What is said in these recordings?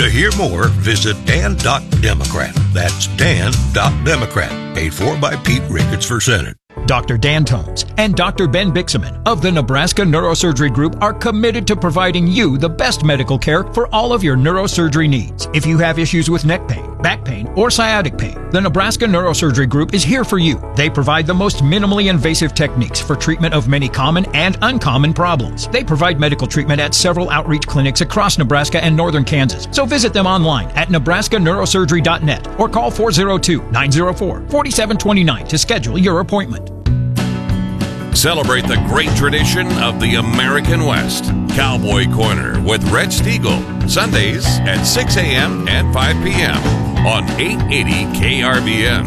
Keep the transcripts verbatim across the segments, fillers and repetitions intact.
To hear more, visit dan dot democrat. That's dan dot democrat. Paid for by Pete Ricketts for Senate. Doctor Dan Tones and Doctor Ben Bixaman of the Nebraska Neurosurgery Group are committed to providing you the best medical care for all of your neurosurgery needs. If you have issues with neck pain, back pain, or sciatic pain, the Nebraska Neurosurgery Group is here for you. They provide the most minimally invasive techniques for treatment of many common and uncommon problems. They provide medical treatment at several outreach clinics across Nebraska and northern Kansas. So visit them online at nebraska neurosurgery dot net or call four oh two, nine oh four, four seven two nine to schedule your appointment. Celebrate the great tradition of the American West. Cowboy Corner with Red Stiegel, Sundays at six a.m. and five p.m. on eight eighty K R V N.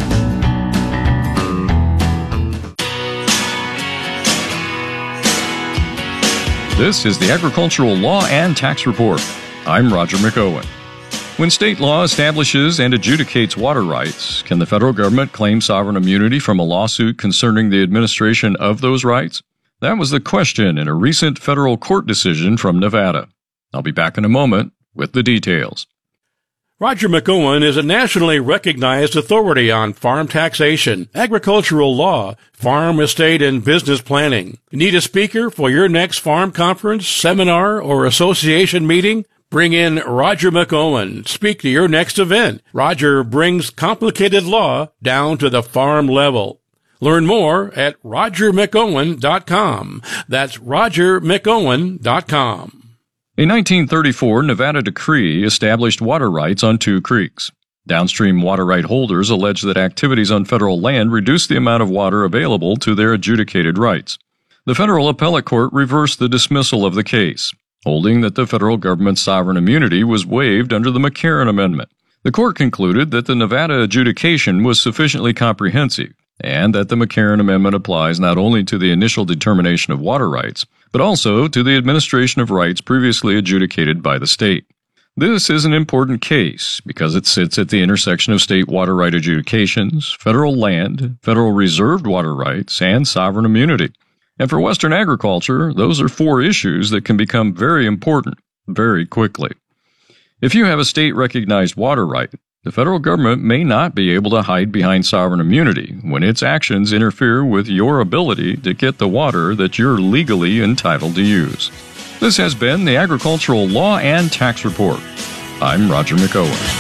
This is the Agricultural Law and Tax Report. I'm Roger McOwen. When state law establishes and adjudicates water rights, can the federal government claim sovereign immunity from a lawsuit concerning the administration of those rights? That was the question in a recent federal court decision from Nevada. I'll be back in a moment with the details. Roger McOwen is a nationally recognized authority on farm taxation, agricultural law, farm, estate, and business planning. Need a speaker for your next farm conference, seminar, or association meeting? Bring in Roger McOwen. Speak to your next event. Roger brings complicated law down to the farm level. Learn more at roger mcowen dot com. That's roger mcowen dot com. A nineteen thirty-four Nevada decree established water rights on two creeks. Downstream water right holders allege that activities on federal land reduced the amount of water available to their adjudicated rights. The federal appellate court reversed the dismissal of the case, holding that the federal government's sovereign immunity was waived under the McCarran Amendment. The court concluded that the Nevada adjudication was sufficiently comprehensive and that the McCarran Amendment applies not only to the initial determination of water rights, but also to the administration of rights previously adjudicated by the state. This is an important case because it sits at the intersection of state water right adjudications, federal land, federal reserved water rights, and sovereign immunity. And for Western agriculture, those are four issues that can become very important very quickly. If you have a state-recognized water right, the federal government may not be able to hide behind sovereign immunity when its actions interfere with your ability to get the water that you're legally entitled to use. This has been the Agricultural Law and Tax Report. I'm Roger McOwen.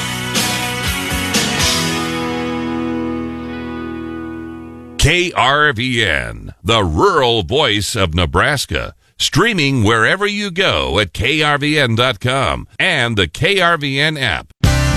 K R V N, the rural voice of Nebraska. Streaming wherever you go at K R V N dot com and the K R V N app.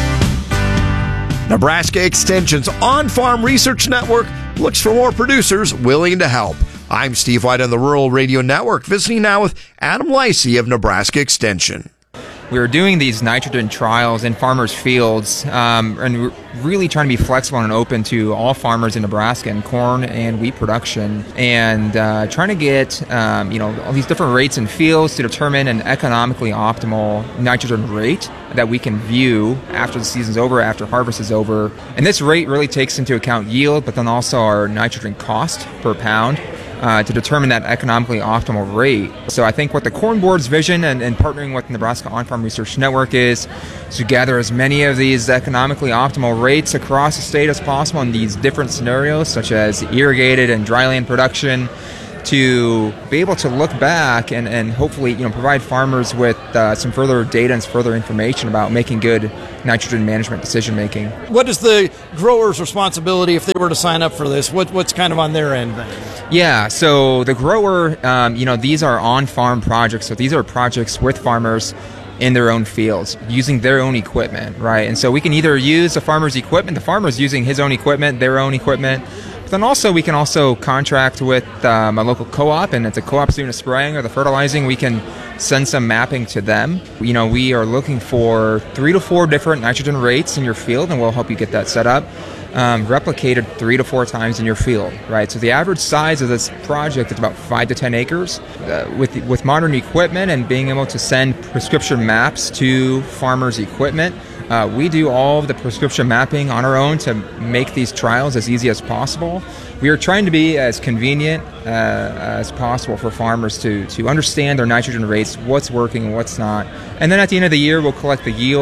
Nebraska Extension's On-Farm Research Network looks for more producers willing to help. I'm Steve White on the Rural Radio Network, visiting now with Adam Lacey of Nebraska Extension. We were doing these nitrogen trials in farmers' fields um, and we're really trying to be flexible and open to all farmers in Nebraska in corn and wheat production, and uh, trying to get um, you know all these different rates in fields to determine an economically optimal nitrogen rate that we can view after the season's over, after harvest is over. And this rate really takes into account yield, but then also our nitrogen cost per pound. Uh, to determine that economically optimal rate. So I think what the Corn Board's vision and, and partnering with the Nebraska On-Farm Research Network is to gather as many of these economically optimal rates across the state as possible in these different scenarios, such as irrigated and dryland production, to be able to look back and, and hopefully you know provide farmers with uh, some further data and further information about making good nitrogen management decision making. What is the grower's responsibility if they were to sign up for this? What what's kind of on their end then? Yeah, so the grower, um, you know, these are on-farm projects. So these are projects with farmers in their own fields, using their own equipment, right? And so we can either use the farmer's equipment, the farmer's using his own equipment, their own equipment, but then also we can also contract with um, a local co-op, and if the co-op's doing the spraying or the fertilizing, we can send some mapping to them. You know, we are looking for three to four different nitrogen rates in your field, and we'll help you get that set up. Um, replicated three to four times in your field, right? So the average size of this project is about five to ten acres. Uh, with with modern equipment and being able to send prescription maps to farmers' equipment, uh, we do all of the prescription mapping on our own to make these trials as easy as possible. We are trying to be as convenient uh, as possible for farmers to to understand their nitrogen rates, what's working and what's not. And then at the end of the year, we'll collect the yield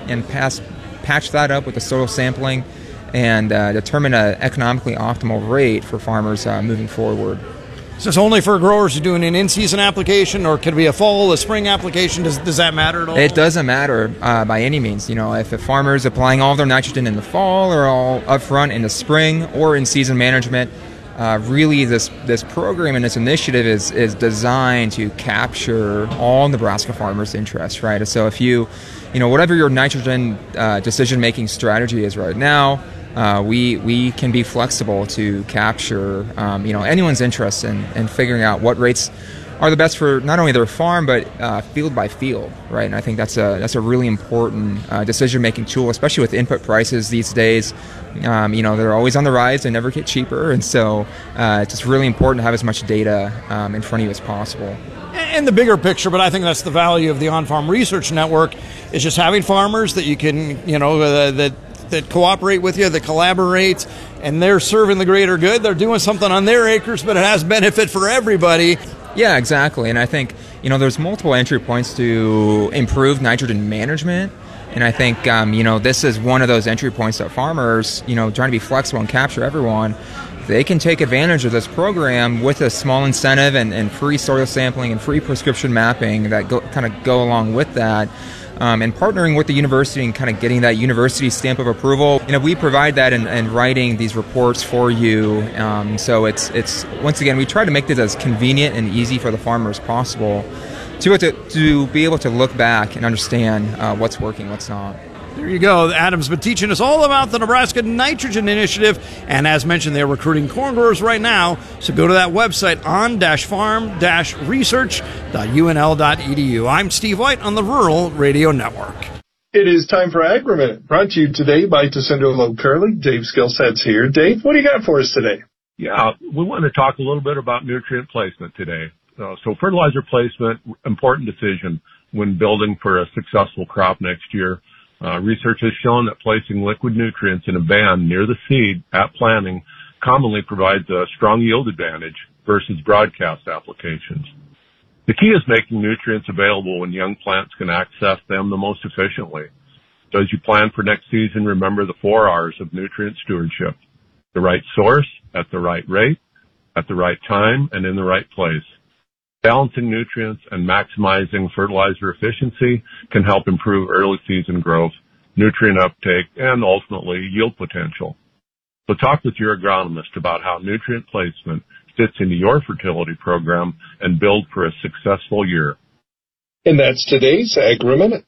and pass, patch that up with the soil sampling and uh, determine an economically optimal rate for farmers uh, moving forward. Is this only for growers who are doing an in-season application, or could it be a fall, a spring application? Does does that matter at all? It doesn't matter uh, by any means. You know, if a farmer is applying all of their nitrogen in the fall or all upfront in the spring or in season management, uh, really this this program and this initiative is is designed to capture all Nebraska farmers' interests, right? So if you, you know, whatever your nitrogen uh, decision-making strategy is right now, Uh, we we can be flexible to capture um, you know anyone's interest in, in figuring out what rates are the best for not only their farm but uh, field by field, right? And I think that's a that's a really important uh, decision making tool, especially with input prices these days. Um, you know they're always on the rise; they never get cheaper, and so uh, it's just really important to have as much data um, in front of you as possible. And the bigger picture, but I think that's the value of the On-Farm Research Network, is just having farmers that you can you know uh, that. that cooperate with you, that collaborate, and they're serving the greater good. They're doing something on their acres, but it has benefit for everybody. Yeah, exactly. And I think, you know, there's multiple entry points to improve nitrogen management. And I think, um, you know, this is one of those entry points that farmers, you know, trying to be flexible and capture everyone, they can take advantage of this program with a small incentive and, and free soil sampling and free prescription mapping that go, kind of go along with that. Um, and partnering with the university and kind of getting that university stamp of approval. You know, we provide that in, in writing these reports for you. Um, so it's it's once again, we try to make this as convenient and easy for the farmer as possible to to, to be able to look back and understand uh, what's working, what's not. There you go. Adam's been teaching us all about the Nebraska Nitrogen Initiative, and as mentioned, they're recruiting corn growers right now. So go to that website, on dash farm dash research dot u n l dot e d u. I'm Steve White on the Rural Radio Network. It is time for AgriMinute, brought to you today by Tessindo Loeb Curley. Dave Skillset's here. Dave, what do you got for us today? Yeah, we want to talk a little bit about nutrient placement today. Uh, so fertilizer placement, important decision when building for a successful crop next year. Uh, research has shown that placing liquid nutrients in a band near the seed at planting commonly provides a strong yield advantage versus broadcast applications. The key is making nutrients available when young plants can access them the most efficiently. So as you plan for next season, remember the four R's of nutrient stewardship: the right source, at the right rate, at the right time, and in the right place. Balancing nutrients and maximizing fertilizer efficiency can help improve early season growth, nutrient uptake, and ultimately yield potential. So talk with your agronomist about how nutrient placement fits into your fertility program and build for a successful year. And that's today's AgriMinute.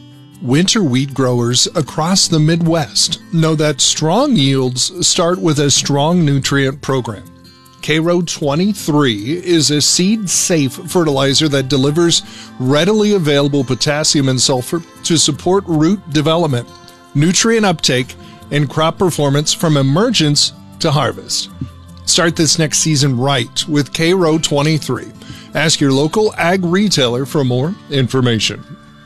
Winter wheat growers across the Midwest know that strong yields start with a strong nutrient program. K-Row twenty-three is a seed-safe fertilizer that delivers readily available potassium and sulfur to support root development, nutrient uptake, and crop performance from emergence to harvest. Start this next season right with K-Row twenty-three. Ask your local ag retailer for more information.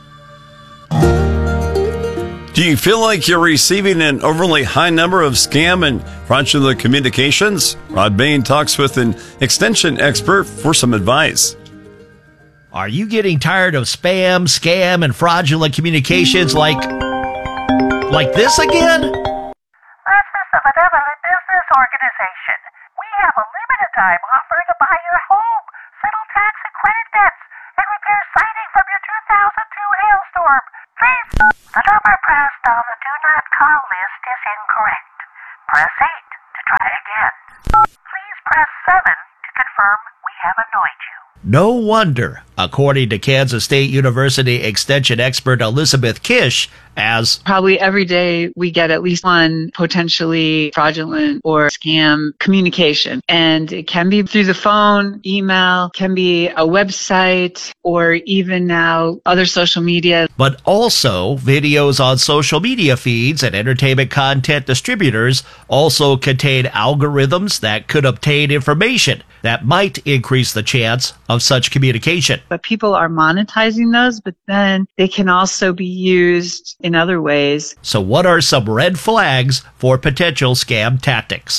Do you feel like you're receiving an overly high number of scam and fraudulent communications? Rod Bain talks with an extension expert for some advice. Are you getting tired of spam, scam, and fraudulent communications like like this again? This is the Benevolent Business Organization. We have a limited time offer to buy your home, settle tax and credit debts, and repair siding from your two thousand two hailstorm. Please, the number pressed on the do not call list is incorrect. Press eight to try again. Please press seven to confirm we have annoyed you. No wonder, according to Kansas State University Extension expert Elizabeth Kish, as probably every day we get at least one potentially fraudulent or scam communication. And it can be through the phone, email, can be a website, or even now other social media. But also videos on social media feeds and entertainment content distributors also contain algorithms that could obtain information that might increase the chance of such communication. But people are monetizing those, but then they can also be used in other ways. So what are some red flags for potential scam tactics?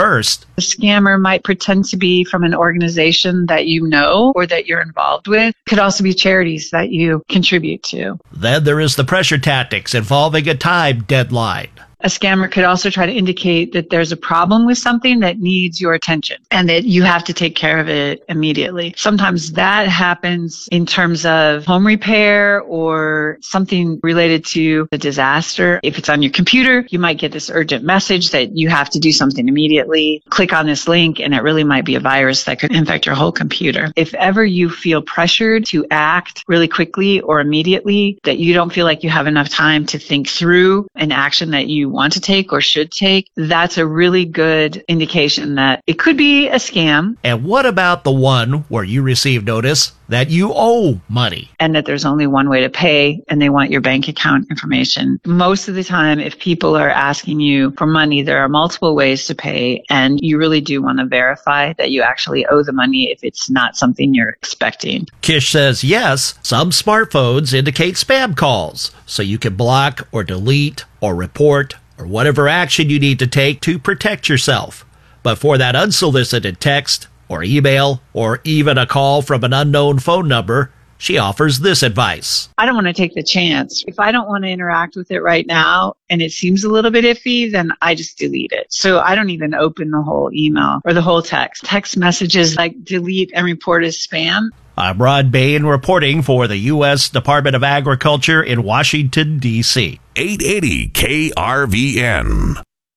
first. The scammer might pretend to be from an organization that you know or that you're involved with. Could also be charities that you contribute to. Then there is the pressure tactics involving a time deadline. A scammer could also try to indicate that there's a problem with something that needs your attention and that you have to take care of it immediately. Sometimes that happens in terms of home repair or something related to a disaster. If it's on your computer, you might get this urgent message that you have to do something immediately. Click on this link and it really might be a virus that could infect your whole computer. If ever you feel pressured to act really quickly or immediately, that you don't feel like you have enough time to think through an action that you want to take or should take, that's a really good indication that it could be a scam. And what about the one where you receive notice that you owe money? And that there's only one way to pay and they want your bank account information. Most of the time, if people are asking you for money, there are multiple ways to pay and you really do want to verify that you actually owe the money if it's not something you're expecting. Kish says yes, some smartphones indicate spam calls, so you can block or delete or report or whatever action you need to take to protect yourself. But for that unsolicited text or email or even a call from an unknown phone number, she offers this advice. I don't want to take the chance. If I don't want to interact with it right now and it seems a little bit iffy, then I just delete it. So I don't even open the whole email or the whole text. Text messages like delete and report as spam. I'm Rod Bain reporting for the U S Department of Agriculture in Washington, D C eight eighty K R V N.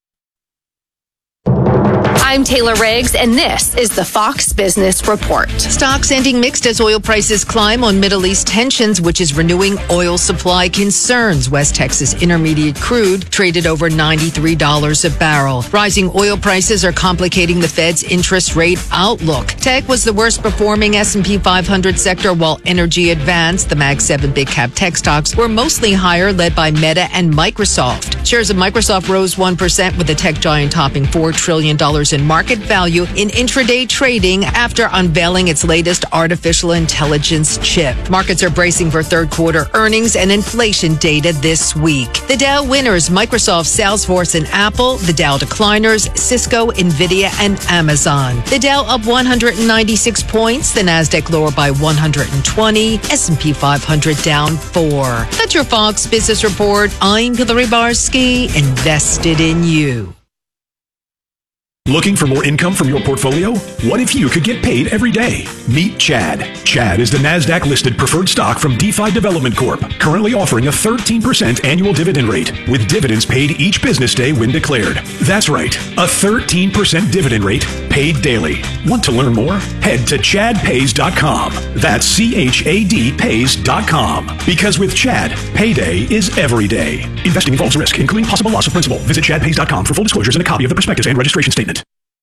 I'm Taylor Riggs, and this is the Fox Business Report. Stocks ending mixed as oil prices climb on Middle East tensions, which is renewing oil supply concerns. West Texas Intermediate crude traded over ninety-three dollars a barrel. Rising oil prices are complicating the Fed's interest rate outlook. Tech was the worst performing S and P five hundred sector, while energy advanced. The Mag seven big cap tech stocks were mostly higher, led by Meta and Microsoft. Shares of Microsoft rose one percent, with the tech giant topping four trillion dollars in market value in intraday trading after unveiling its latest artificial intelligence chip. Markets are bracing for third quarter earnings and inflation data this week. The Dow winners, Microsoft, Salesforce, and Apple. The Dow decliners, Cisco, Nvidia, and Amazon. The Dow up one hundred ninety-six points. The Nasdaq lower by one hundred twenty. S and P five hundred down four. That's your Fox Business Report. I'm Hillary Barsky, invested in you. Looking for more income from your portfolio? What if you could get paid every day? Meet Chad. Chad is the NASDAQ-listed preferred stock from DeFi Development Corp, currently offering a thirteen percent annual dividend rate, with dividends paid each business day when declared. That's right, a thirteen percent dividend rate paid daily. Want to learn more? Head to chad pays dot com. That's C H A D pays dot com. Because with Chad, payday is every day. Investing involves risk, including possible loss of principal. Visit chad pays dot com for full disclosures and a copy of the prospectus and registration statement.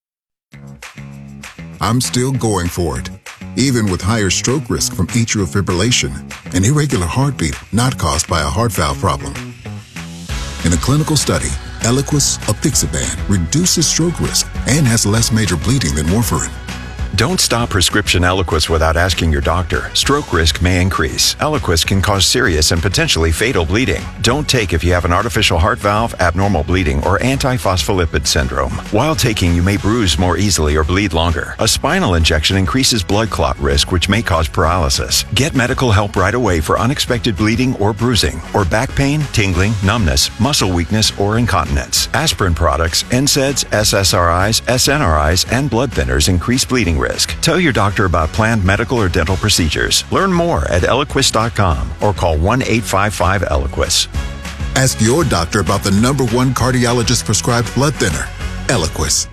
I'm still going for it, even with higher stroke risk from atrial fibrillation, an irregular heartbeat not caused by a heart valve problem. In a clinical study, Eliquis apixaban reduces stroke risk and has less major bleeding than warfarin. Don't stop prescription Eliquis without asking your doctor. Stroke risk may increase. Eliquis can cause serious and potentially fatal bleeding. Don't take if you have an artificial heart valve, abnormal bleeding, or antiphospholipid syndrome. While taking, you may bruise more easily or bleed longer. A spinal injection increases blood clot risk, which may cause paralysis. Get medical help right away for unexpected bleeding or bruising, or back pain, tingling, numbness, muscle weakness, or incontinence. Aspirin products, N SAIDs, S S R Is, S N R Is, and blood thinners increase bleeding risk. Tell your doctor about planned medical or dental procedures. Learn more at eliquis dot com or call one eight five five Eliquis. Ask your doctor about the number one cardiologist prescribed blood thinner, Eliquis.